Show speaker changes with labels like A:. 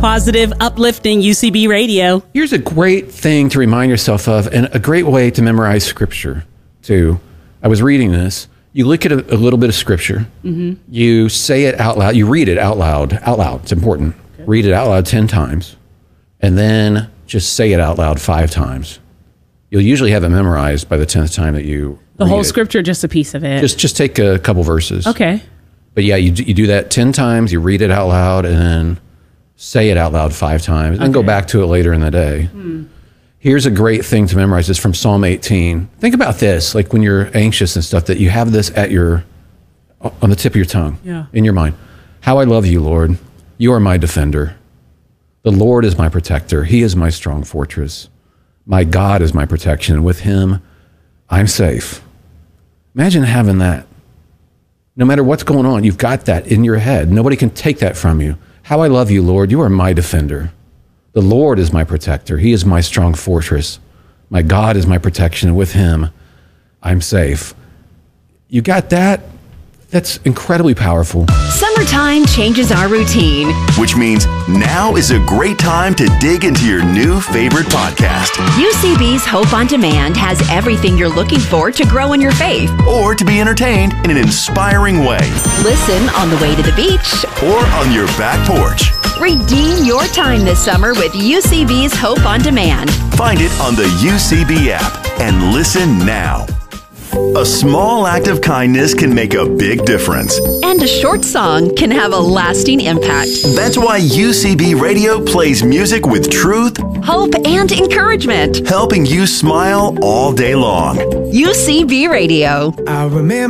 A: positive, uplifting UCB radio.
B: Here's a great thing to remind yourself of, and a great way to memorize Scripture, too. I was reading this. You look at a little bit of Scripture. Mm-hmm. You say it out loud. You read it out loud. Out loud. It's important. Okay. Read it out loud 10 times. And then just say it out loud 5 times. You'll usually have it memorized by the 10th time that you
A: The whole Scripture, just a piece of it?
B: Just take a couple verses.
A: Okay.
B: But yeah, you do that 10 times, you read it out loud, and then say it out loud 5 times, and go back to it later in the day. Here's a great thing to memorize. It's from Psalm 18. Think about this, like when you're anxious and stuff, that you have this on the tip of your tongue, in your mind. How I love you, Lord. You are my defender. The Lord is my protector. He is my strong fortress. My God is my protection, and with him, I'm safe. Imagine having that. No matter what's going on, you've got that in your head. Nobody can take that from you. How I love you, Lord. You are my defender. The Lord is my protector. He is my strong fortress. My God is my protection, and with him, I'm safe. You got that? That's incredibly powerful.
C: Summertime changes our routine,
D: which means now is a great time to dig into your new favorite podcast.
C: UCB's Hope on Demand has everything you're looking for to grow in your faith
D: or to be entertained in an inspiring way.
C: Listen on the way to the beach
D: or on your back porch.
C: Redeem your time this summer with UCB's Hope on Demand.
D: Find it on the UCB app and listen now. A small act of kindness can make a big difference.
C: And a short song can have a lasting impact.
D: That's why UCB Radio plays music with truth,
C: hope, and encouragement,
D: helping you smile all day long.
C: UCB Radio.
E: I remember